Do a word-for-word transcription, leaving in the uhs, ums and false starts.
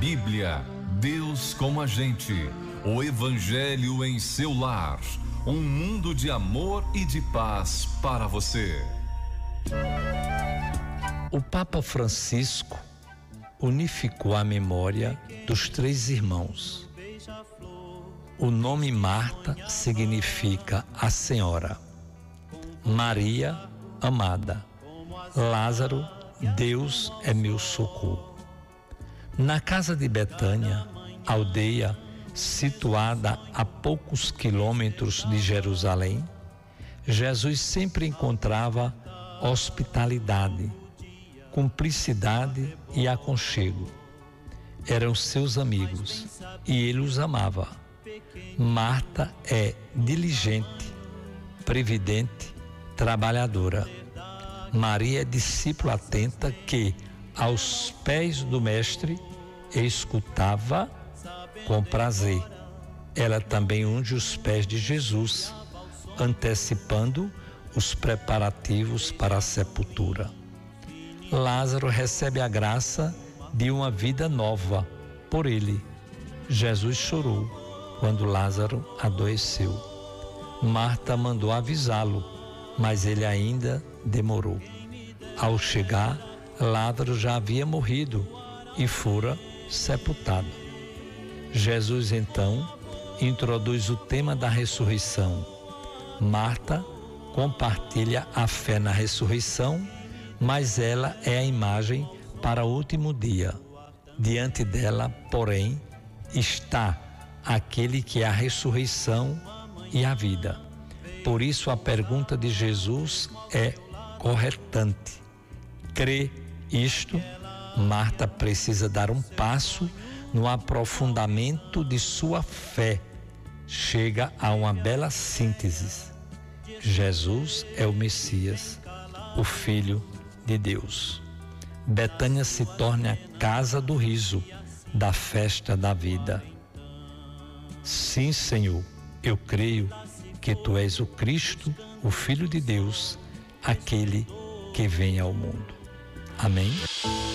Bíblia, Deus com a gente, o Evangelho em seu lar, um mundo de amor e de paz para você. O Papa Francisco unificou a memória dos três irmãos. O nome Marta significa a Senhora, Maria, amada, Lázaro, Deus é meu socorro. Na casa de Betânia, aldeia situada a poucos quilômetros de Jerusalém, Jesus sempre encontrava hospitalidade, cumplicidade e aconchego. Eram seus amigos e ele os amava. Marta é diligente, previdente, trabalhadora. Maria é discípula atenta que, aos pés do Mestre, escutava com prazer. Ela também unge os pés de Jesus, antecipando os preparativos para a sepultura. Lázaro recebe a graça de uma vida nova por ele. Jesus chorou quando Lázaro adoeceu. Marta mandou avisá-lo, mas ele ainda demorou. Ao chegar, Lázaro já havia morrido e fora sepultado. Jesus então introduz o tema da ressurreição. Marta compartilha a fé na ressurreição, mas ela é a imagem para o último dia. Diante dela, porém, está aquele que é a ressurreição e a vida. Por isso a pergunta de Jesus é corretante. Crê isto? Marta precisa dar um passo no aprofundamento de sua fé. Chega a uma bela síntese. Jesus é o Messias, o Filho de Deus. Betânia se torna a casa do riso, da festa da vida. Sim, Senhor, eu creio que Tu és o Cristo, o Filho de Deus, aquele que vem ao mundo. Amém?